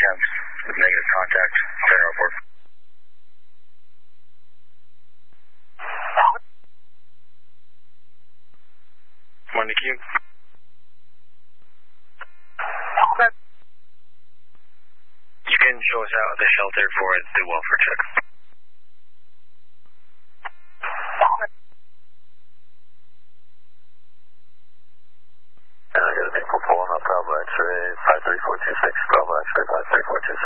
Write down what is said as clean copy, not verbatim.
attempts with negative contact. Clear airport. One to Q. You can show us out of the shelter for the welfare check. I got a vehicle pulling up Bravo X-ray 53426, Bravo X-ray 53426.